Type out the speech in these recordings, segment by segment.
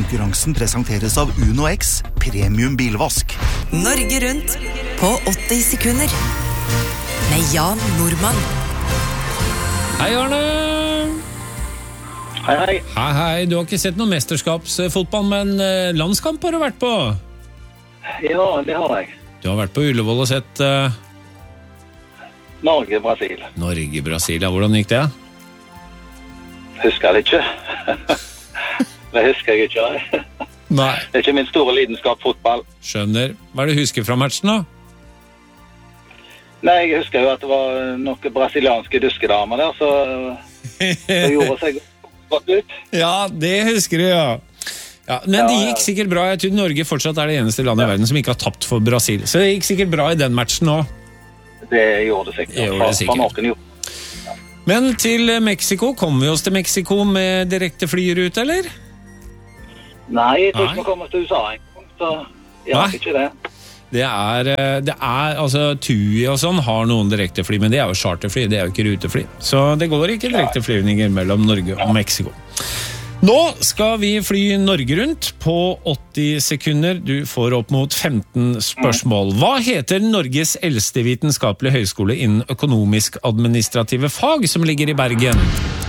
Konkurransen presenteres av Uno X Premium Bilvask. Norge rundt på 80 sekunder med Jan Normann. Hei Arne! Hei, hei. Hei, du har ikke sett noen mesterskapsfotball, men landskamp har du vært på? Ja, det har jeg. Du har vært på Ullevål og sett Norge-Brasil. Norge-Brasil, ja, hvordan gikk det? Husker jeg ikke. Det husker jeg ikke. Nei. Det er ikke min store lidenskap fotball. Skjønner. Hva er det du husker fra matchen da? Nei, jeg husker jo at det var noen brasilianske duskedamer der, så gjorde seg godt ut. Ja, det husker du, ja. Ja, men det gikk sikkert bra. Jeg tror Norge fortsatt er det eneste landet i verden som ikke har tapt for Brasil. Så det gikk sikkert bra i den matchen også. Det gjorde det sikkert. For noen jo. Men til Mexico, kommer vi oss til Mexico med direkte flyrute, eller? Nei, jeg tror ikke vi kommer til USA en gang, så jeg har ikke det. Det er altså TUI og sånn har noen direkte fly, men det er jo charterfly, det er jo ikke rutefly. Så det går ikke direkte flyvninger mellom Norge og Mexico. Nå skal vi fly Norge rundt på 80 sekunder. Du får opp mot 15 spørsmål. Hva heter Norges eldste vitenskapelige høyskole innen økonomisk-administrative fag som ligger i Bergen?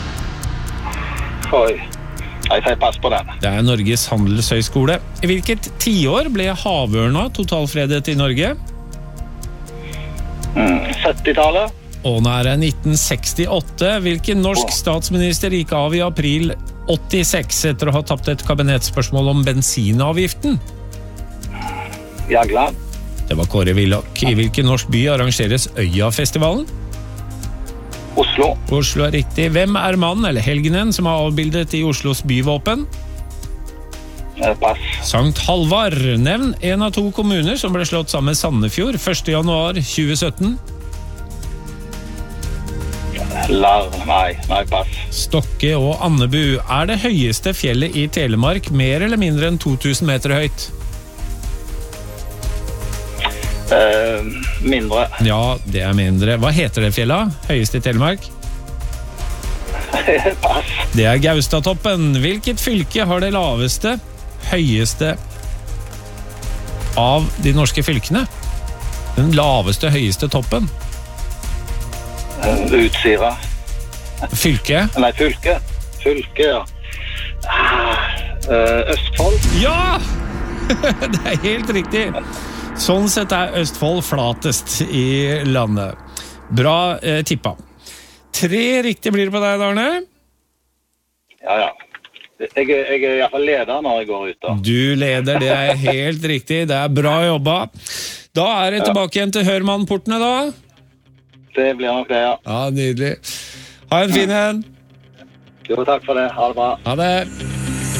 Oi, jeg sier pass på den. Det er Norges handelshøyskole. I hvilket tiår ble havørna totalfredet i Norge? 70-tallet. Og nå er det 1968. Hvilken norsk statsminister gikk av i april 86 etter å ha tapt et kabinettsspørsmål om bensinavgiften? Jagland. Det var Kåre Willoch. I hvilken norsk by arrangeres Øyafestivalen? Oslo. Oslo er riktig. Hvem er mannen eller helgenen som er avbildet i Oslos byvåpen? Pass. Sankt Halvard. Nevn en av 2 kommuner som ble slått sammen med Sandefjord 1. januar 2017. Nei, pass. Stokke og Andebu. Er det høyeste fjellet i Telemark mer eller mindre enn 2000 meter høyt? Mindre. Ja, det er mindre. Hva heter det fjellet? Høyeste i Telemark? Pass. Det er Gaustatoppen. Hvilket fylke har det laveste, høyeste av de norske fylkene? Den laveste, høyeste toppen? Utsira. Fylke? Nei, fylke. Fylke, ja. Østfold. Ja! Det er helt riktig. Sånn sett er Østfold flatest i landet. Bra tippa. 3 riktig blir det på deg, Arne. Ja. Jeg er i hvert fall leder når jeg går ut da. Du leder, det er helt riktig. Det er bra jobba. Da er det tilbake igjen til Hørmann-portene da. Det blir nok det, ja. Ja, nydelig. Ha en fin en. Jo, takk for det. Ha det bra. Ha det.